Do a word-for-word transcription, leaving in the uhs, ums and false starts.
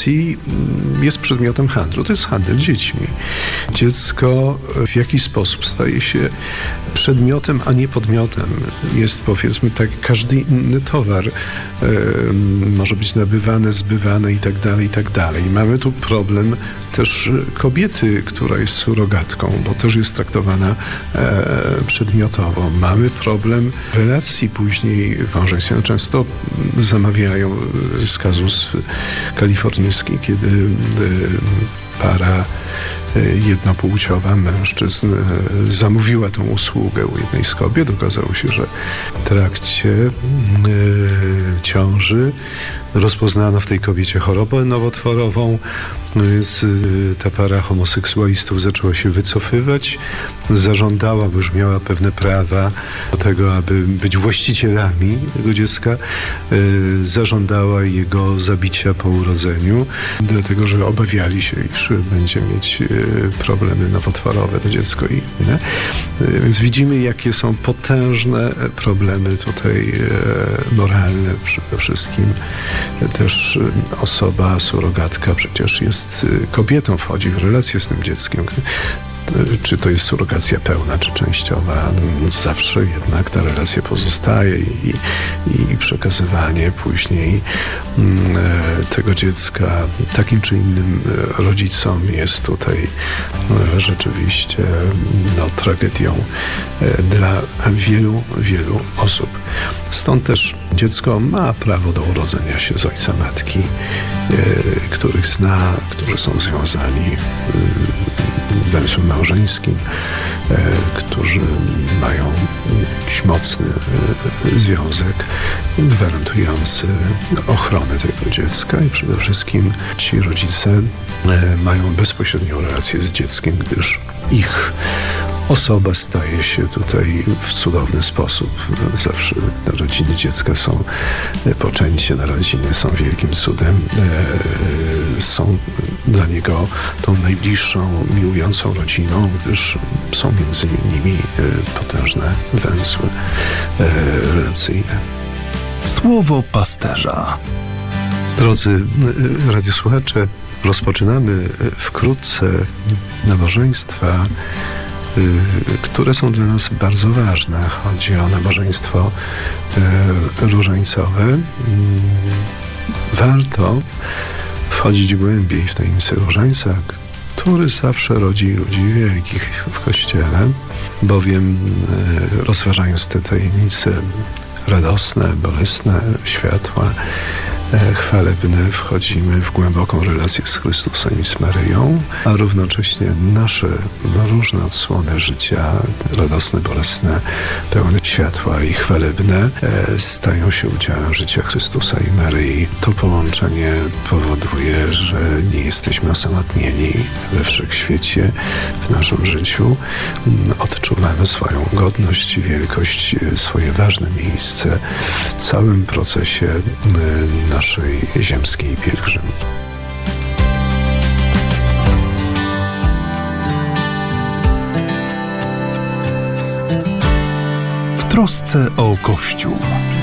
relacji jest przedmiotem handlu. To jest handel dziećmi. Dziecko w jakiś sposób staje się przedmiotem, a nie podmiotem. Jest, powiedzmy tak, każdy inny towar e, może być nabywany, zbywany i tak dalej, i tak dalej. Mamy tu problem też kobiety, która jest surogatką, bo też jest traktowana e, przedmiotowo. Mamy problem relacji później w małżeństwie. No, często zamawiają z kazus kalifornijski, kiedy e, para jednopłciowa mężczyzn zamówiła tą usługę u jednej z kobiet. Okazało się, że w trakcie y, ciąży rozpoznano w tej kobiecie chorobę nowotworową, więc y, ta para homoseksualistów zaczęła się wycofywać. Zażądała, bo już miała pewne prawa do tego, aby być właścicielami tego dziecka. Y, zażądała jego zabicia po urodzeniu, dlatego że obawiali się, iż będzie mieć y, problemy nowotworowe to dziecko i inne. Y, więc widzimy, jakie są potężne problemy tutaj y, moralne przede wszystkim. Też osoba, surogatka przecież jest kobietą, wchodzi w relację z tym dzieckiem. Czy to jest surrogacja pełna, czy częściowa, no zawsze jednak ta relacja pozostaje i, i przekazywanie później e, tego dziecka takim czy innym rodzicom jest tutaj e, rzeczywiście no, tragedią e, dla wielu, wielu osób. Stąd też dziecko ma prawo do urodzenia się z ojca, matki, e, których zna, którzy są związani e, węzłem małżeńskim, e, którzy mają jakiś mocny e, związek gwarantujący ochronę tego dziecka i przede wszystkim ci rodzice e, mają bezpośrednią relację z dzieckiem, gdyż ich osoba staje się tutaj w cudowny sposób. Zawsze narodziny dziecka są, poczęcie narodziny są wielkim cudem. E, są dla niego tą najbliższą, miłującą rodziną, gdyż są między nimi e, potężne węzły e, relacyjne. Słowo pasterza. Drodzy radiosłuchacze, rozpoczynamy wkrótce nabożeństwa, które są dla nas bardzo ważne. Chodzi o nabożeństwo różańcowe. Warto wchodzić głębiej w tajemnicę różańca, który zawsze rodzi ludzi wielkich w Kościele, bowiem rozważając te tajemnice radosne, bolesne światła, chwalebne, wchodzimy w głęboką relację z Chrystusem i z Maryją, a równocześnie nasze różne odsłony życia, radosne, bolesne, pełne światła i chwalebne, stają się udziałem życia Chrystusa i Maryi. To połączenie powoduje, że nie jesteśmy osamotnieni we wszechświecie, w naszym życiu. Odczuwamy swoją godność, wielkość, swoje ważne miejsce w całym procesie naszej ziemskiej pielgrzymki. W trosce o Kościół.